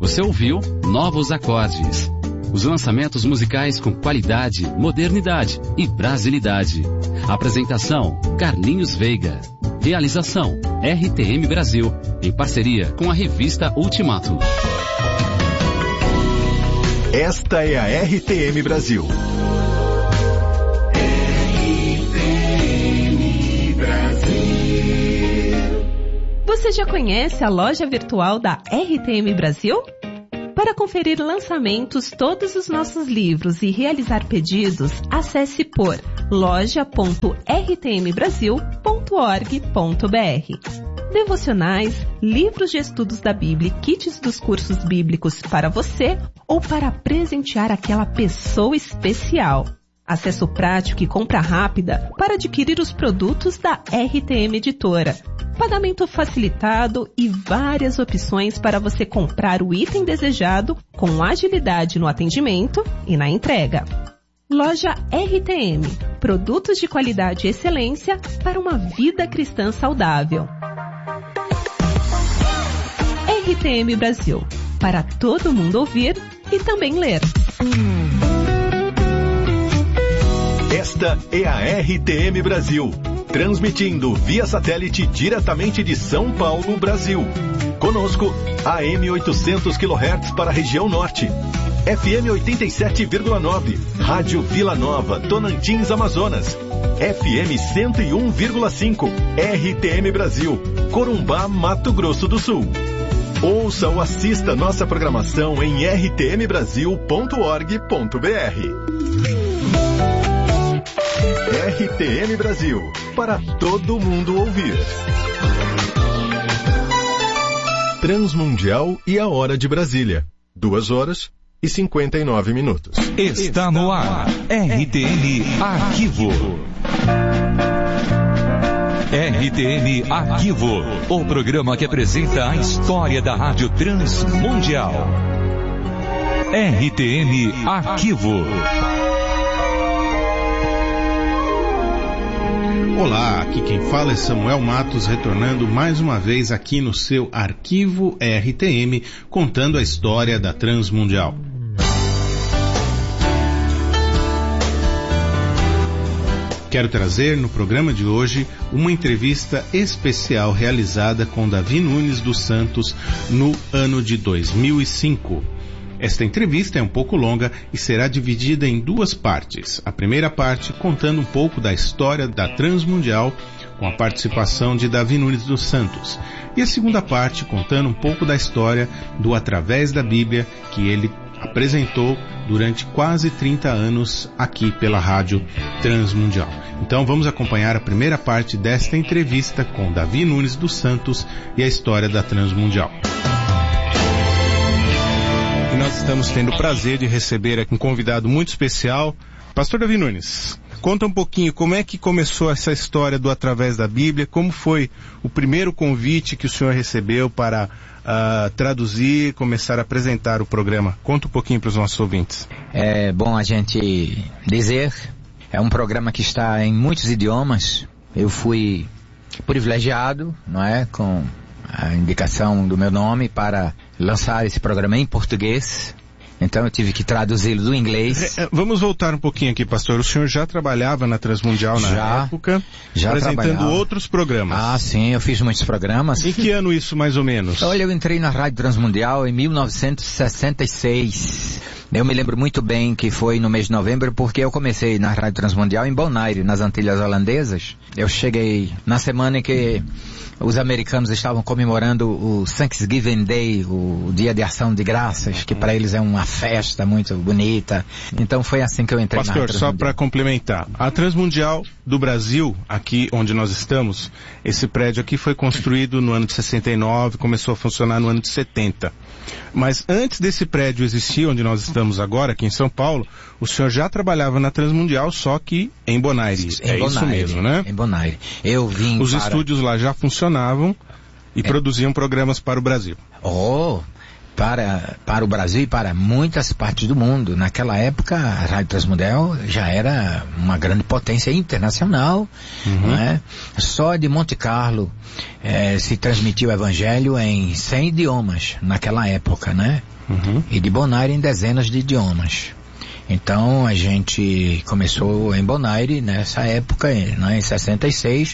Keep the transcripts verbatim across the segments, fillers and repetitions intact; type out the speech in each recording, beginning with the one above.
Você ouviu Novos Acordes. Os lançamentos musicais com qualidade, modernidade e brasilidade. Apresentação, Carlinhos Veiga. Realização, R T M Brasil, em parceria com a revista Ultimato. Esta é a R T M Brasil. R T M Brasil. Você já conhece a loja virtual da R T M Brasil? Para conferir lançamentos, todos os nossos livros e realizar pedidos, acesse por loja ponto r t m brasil ponto org ponto b r. Devocionais, livros de estudos da Bíblia e kits dos cursos bíblicos para você ou para presentear aquela pessoa especial. Acesso prático e compra rápida para adquirir os produtos da R T M Editora. Pagamento facilitado e várias opções para você comprar o item desejado com agilidade no atendimento e na entrega. Loja R T M. Produtos de qualidade e excelência para uma vida cristã saudável. R T M Brasil. Para todo mundo ouvir e também ler. Esta é a R T M Brasil, transmitindo via satélite diretamente de São Paulo, Brasil. Conosco, A M oitocentos quilohertz para a região norte, F M oitenta e sete vírgula nove, Rádio Vila Nova, Tonantins, Amazonas, F M cento e um vírgula cinco, R T M Brasil, Corumbá, Mato Grosso do Sul. Ouça ou assista nossa programação em r t m brasil ponto org ponto b r. R T M Brasil, para todo mundo ouvir. Transmundial e a Hora de Brasília. Duas horas e cinquenta e nove minutos. Está no ar, R T M Arquivo. R T M Arquivo, o programa que apresenta a história da Rádio Transmundial. R T M Arquivo. Olá, aqui quem fala é Samuel Matos, retornando mais uma vez aqui no seu Arquivo R T M, contando a história da Transmundial. Quero trazer no programa de hoje uma entrevista especial realizada com Davi Nunes dos Santos no ano de dois mil e cinco. Esta entrevista é um pouco longa e será dividida em duas partes. A primeira parte contando um pouco da história da Transmundial, com a participação de Davi Nunes dos Santos. E a segunda parte contando um pouco da história do Através da Bíblia, que ele apresentou durante quase trinta anos aqui pela Rádio Transmundial. Então vamos acompanhar a primeira parte desta entrevista com Davi Nunes dos Santos e a história da Transmundial. E nós estamos tendo o prazer de receber aqui um convidado muito especial, Pastor Davi Nunes. Conta um pouquinho como é que começou essa história do Através da Bíblia, como foi o primeiro convite que o senhor recebeu para uh, traduzir, começar a apresentar o programa. Conta um pouquinho para os nossos ouvintes. É bom a gente dizer, é um programa que está em muitos idiomas. Eu fui privilegiado, não é, com a indicação do meu nome para lançar esse programa em português. Então eu tive que traduzi-lo do inglês. É, vamos voltar um pouquinho aqui, pastor. O senhor já trabalhava na Transmundial na já, época, já apresentando trabalhava. outros programas. Ah, sim, eu fiz muitos programas. Em que ano isso, mais ou menos? Olha, eu entrei na Rádio Transmundial em mil novecentos e sessenta e seis. Eu me lembro muito bem que foi no mês de novembro, porque eu comecei na Rádio Transmundial em Bonaire, nas Antilhas Holandesas. Eu cheguei na semana em que os americanos estavam comemorando o Thanksgiving Day, o Dia de Ação de Graças, que para eles é uma festa muito bonita. Então foi assim que eu entrei Pastor, na Transmundial. Só para complementar, a Transmundial do Brasil, aqui onde nós estamos, esse prédio aqui foi construído no ano de sessenta e nove, começou a funcionar no ano de setenta. Mas antes desse prédio existir, onde nós estamos agora, aqui em São Paulo, o senhor já trabalhava na Transmundial, só que em Bonaire. Em é Bonaire, isso mesmo, né? Em Bonaire. Eu vim Os para... estúdios lá já funcionavam e é. produziam programas para o Brasil. Oh, para, para o Brasil e para muitas partes do mundo. Naquela época, a Rádio Transmundial já era uma grande potência internacional, uhum. né? Só de Monte Carlo eh, se transmitia o Evangelho em cem idiomas naquela época, né? Uhum. E de Bonaire em dezenas de idiomas. Então a gente começou em Bonaire nessa época, né, em sessenta e seis,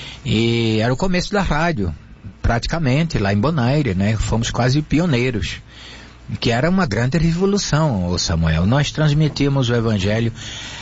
e era o começo da rádio, praticamente, lá em Bonaire, né? Fomos quase pioneiros, que era uma grande revolução, ô Samuel. Nós transmitimos o Evangelho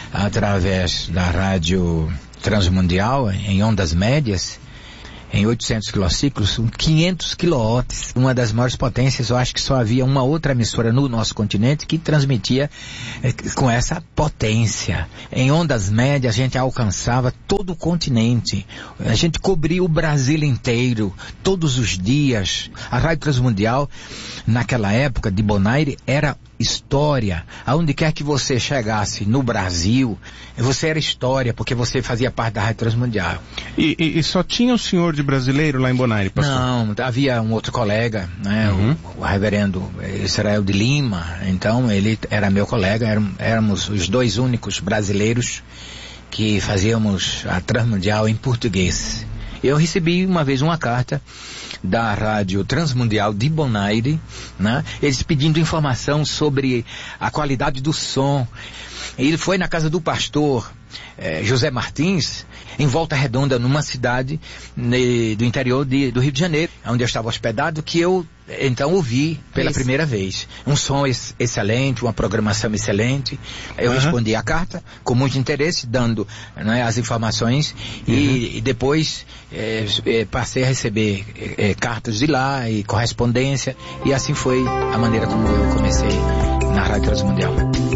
através da Rádio Transmundial, em ondas médias, em oitocentos quilociclos, quinhentos quilowatts, uma das maiores potências. Eu acho que só havia uma outra emissora no nosso continente que transmitia eh, com essa potência. Em ondas médias a gente alcançava todo o continente, a gente cobria o Brasil inteiro, todos os dias. A Rádio Transmundial, naquela época de Bonaire, era história. Aonde quer que você chegasse no Brasil, você era história, porque você fazia parte da Rádio Transmundial. E, e, e só tinha o senhor de brasileiro lá em Bonaire, pastor? Não, havia um outro colega, né, uhum. o, o reverendo Israel de Lima. Então ele era meu colega, éram, éramos os dois únicos brasileiros que fazíamos a Transmundial em português. Eu recebi uma vez uma carta da Rádio Transmundial de Bonaire, né? Eles pedindo informação sobre a qualidade do som. Ele foi na casa do pastor eh, José Martins, em Volta Redonda, numa cidade ne, do interior de, do Rio de Janeiro, onde eu estava hospedado, que eu então ouvi pela Isso. primeira vez. Um som ex excelente, uma programação excelente. Eu uhum. respondi a carta com muito interesse, dando, né, as informações, uhum. e, e depois eh, eh, passei a receber eh, cartas de lá e correspondência, e assim foi a maneira como eu comecei na Rádio Transmundial.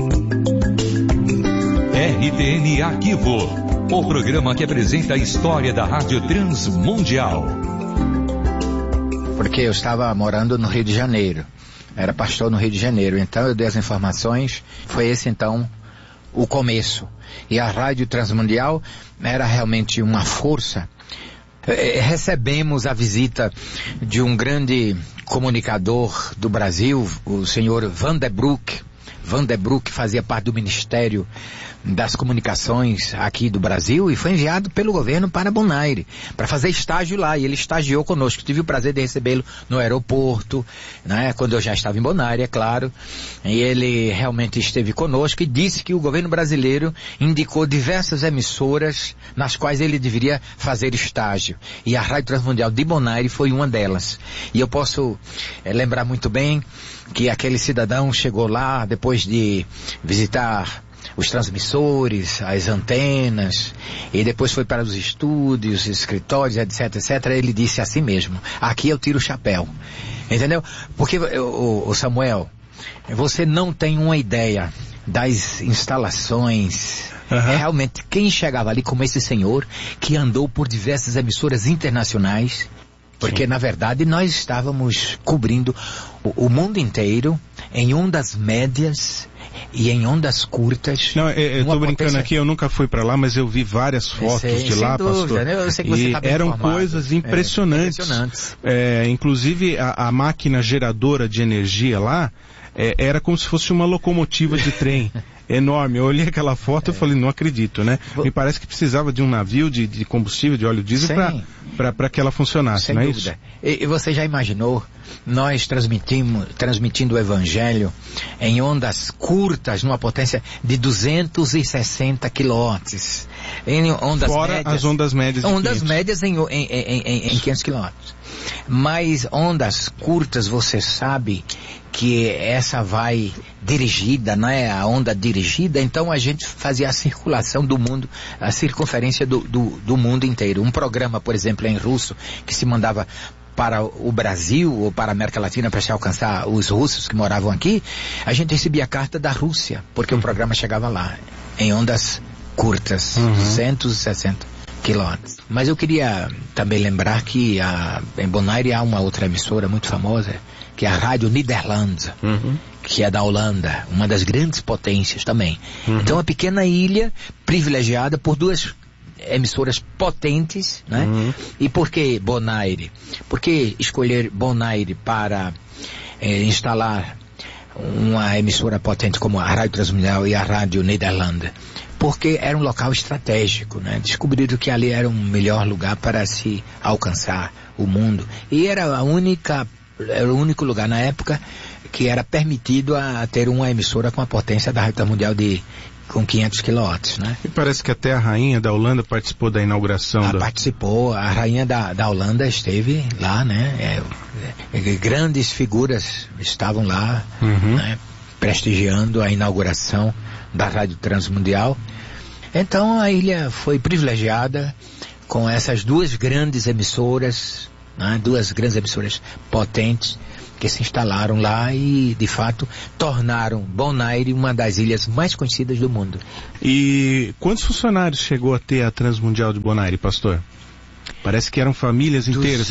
R T N Arquivo, o programa que apresenta a história da Rádio Transmundial. Porque eu estava morando no Rio de Janeiro, era pastor no Rio de Janeiro, então eu dei as informações, foi esse então o começo. E a Rádio Transmundial era realmente uma força. Recebemos a visita de um grande comunicador do Brasil, o senhor Vanderbroek. Vanderbroek fazia parte do Ministério das Comunicações aqui do Brasil e foi enviado pelo governo para Bonaire, para fazer estágio lá, e ele estagiou conosco. Tive o prazer de recebê-lo no aeroporto, né, quando eu já estava em Bonaire, é claro, e ele realmente esteve conosco e disse que o governo brasileiro indicou diversas emissoras nas quais ele deveria fazer estágio, e a Rádio Transmundial de Bonaire foi uma delas. E eu posso é, lembrar muito bem que aquele cidadão chegou lá depois de visitar os transmissores, as antenas, e depois foi para os estúdios, escritórios, etc, etcétera. Ele disse assim mesmo: aqui eu tiro o chapéu. Entendeu? Porque, o, o Samuel, você não tem uma ideia das instalações. Uhum. Realmente, quem chegava ali como esse senhor, que andou por diversas emissoras internacionais, porque, Sim. na verdade, nós estávamos cobrindo o, o mundo inteiro em ondas médias e em ondas curtas. Não, eu, eu tô brincando potência... aqui, eu nunca fui para lá, mas eu vi várias fotos sei, de lá, dúvida, pastor. Né? Eu sei que você e tá bem eram informado. coisas impressionantes. É, impressionantes. É, inclusive, a, a máquina geradora de energia lá é, era como se fosse uma locomotiva de trem. Enorme. Eu olhei aquela foto e é. falei, não acredito, né? Me parece que precisava de um navio de, de combustível, de óleo diesel, para que ela funcionasse, Sem não é dúvida. isso? E, e você já imaginou nós transmitimos, transmitindo o Evangelho em ondas curtas, numa potência de duzentos e sessenta quilowatts. Em ondas Fora médias, as ondas médias de Ondas quinhentos. médias em, em, em, em, em quinhentos quilowatts. Mas ondas curtas, você sabe que essa vai dirigida, né? A onda dirigida, então a gente fazia a circulação do mundo, a circunferência do, do, do mundo inteiro. Um programa, por exemplo, em russo, que se mandava para o Brasil ou para a América Latina para se alcançar os russos que moravam aqui, a gente recebia a carta da Rússia, porque uhum. o programa chegava lá, em ondas curtas, uhum. duzentos e sessenta quilowatts. Mas eu queria também lembrar que a, em Bonaire há uma outra emissora muito famosa, que é a Rádio Nederland, uhum. que é da Holanda, uma das grandes potências também. Uhum. Então, uma pequena ilha privilegiada por duas emissoras potentes, né? Uhum. E por que Bonaire? Por que escolher Bonaire para eh, instalar uma emissora potente como a Rádio Transmundial e a Rádio Nederlândia, porque era um local estratégico, né? Descobriram que ali era um melhor lugar para se alcançar o mundo. E era a única, era o único lugar na época que era permitido a ter uma emissora com a potência da Rádio Transmundial de com quinhentos quilowatts, né? E parece que até a rainha da Holanda participou da inauguração. Ah, da... Participou, a rainha da, da Holanda esteve lá, né? É, é, grandes figuras estavam lá, uhum. né? Prestigiando a inauguração da Rádio Transmundial. Então a ilha foi privilegiada com essas duas grandes emissoras, né? Duas grandes emissoras potentes que se instalaram lá e, de fato, tornaram Bonaire uma das ilhas mais conhecidas do mundo. E quantos funcionários chegou a ter a Transmundial de Bonaire, pastor? Parece que eram famílias inteiras.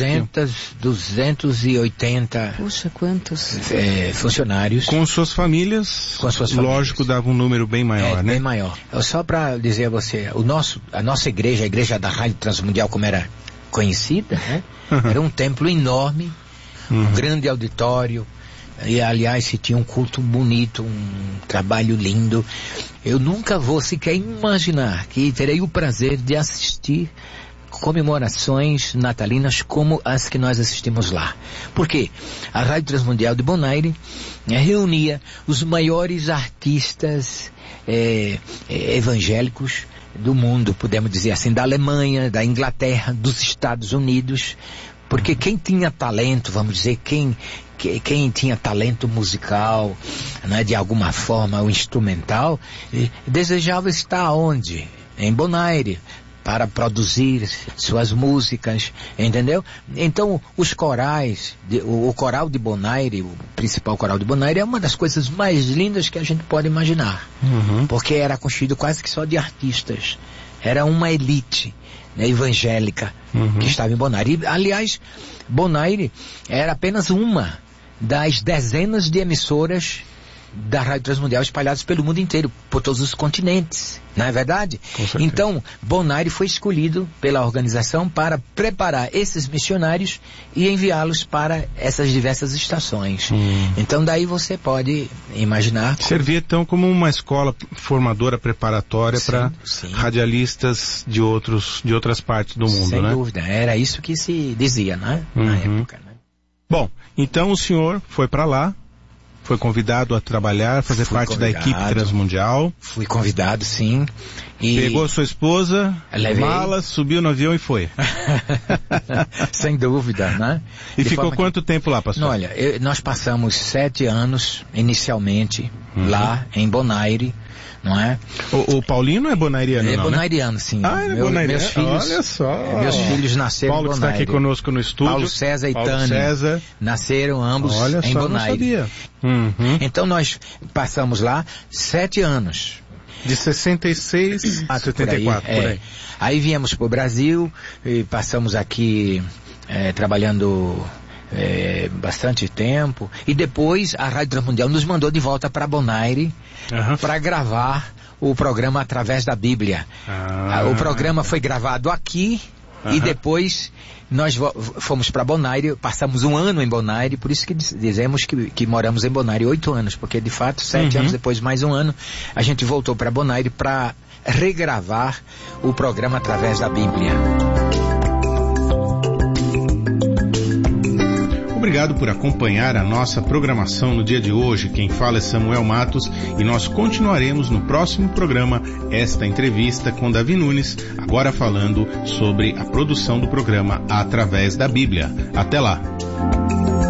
duzentos e oitenta Puxa, quantos? É, funcionários. Com suas famílias, com suas famílias. Lógico, dava um número bem maior, é, né? Bem maior. Só para dizer a você, o nosso, a nossa igreja, a igreja da Rádio Transmundial, como era conhecida, né? Era um templo enorme, um uhum. grande auditório, e aliás se tinha um culto bonito, um trabalho lindo. Eu nunca vou sequer imaginar que terei o prazer de assistir comemorações natalinas como as que nós assistimos lá. Porque a Rádio Transmundial de Bonaire eh, reunia os maiores artistas eh, eh, evangélicos do mundo, podemos dizer assim, da Alemanha, da Inglaterra, dos Estados Unidos. Porque quem tinha talento, vamos dizer, quem, que, quem tinha talento musical, né, de alguma forma, o instrumental, desejava estar onde? Em Bonaire, para produzir suas músicas, entendeu? Então, os corais, de, o, o coral de Bonaire, o principal coral de Bonaire, é uma das coisas mais lindas que a gente pode imaginar. Uhum. Porque era constituído quase que só de artistas. Era uma elite, né, evangélica, uhum. que estava em Bonaire. E, aliás, Bonaire era apenas uma das dezenas de emissoras da Rádio Transmundial espalhadas pelo mundo inteiro, por todos os continentes, não é verdade? Então, Bonaire foi escolhido pela organização para preparar esses missionários e enviá-los para essas diversas estações. Hum. Então, daí você pode imaginar... Servia, então, como uma escola formadora preparatória para radialistas de, outros, de outras partes do mundo, Sem né? Sem dúvida, era isso que se dizia, né? Uhum. Na época, né? Bom, então o senhor foi para lá, foi convidado a trabalhar, fazer Fui parte convidado. da equipe Transmundial. Fui convidado, sim. E... Pegou sua esposa, Levei. malas, subiu no avião e foi. Sem dúvida, né? E De ficou quanto que... tempo lá, pastor? Olha, eu, nós passamos sete anos, inicialmente, uhum. lá em Bonaire, não é? O, o Paulinho não é bonairiano, é não, bonairiano, né? sim. Ah, ele é Meu, bonairiano. Meus filhos, olha só. Meus filhos nasceram Paulo em Bonaire. Paulo que está aqui conosco no estúdio. Paulo César e Paulo Tânia. César. Nasceram ambos olha em só, Bonaire. Não sabia. Uhum. Então nós passamos lá sete anos. De sessenta e seis a setenta e quatro, por aí. É. Por aí. Aí viemos para o Brasil e passamos aqui é, trabalhando é, bastante tempo. E depois a Rádio Transmundial nos mandou de volta para Bonaire uhum. para gravar o programa Através da Bíblia. Ah. O programa foi gravado aqui uhum. e depois nós fomos para Bonaire, passamos um ano em Bonaire, por isso que dizemos que, que moramos em Bonaire oito anos, porque de fato, sete uhum. anos depois, mais um ano, a gente voltou para Bonaire para regravar o programa Através da Bíblia. Obrigado por acompanhar a nossa programação no dia de hoje. Quem fala é Samuel Matos e nós continuaremos no próximo programa esta entrevista com Davi Nunes, agora falando sobre a produção do programa Através da Bíblia. Até lá!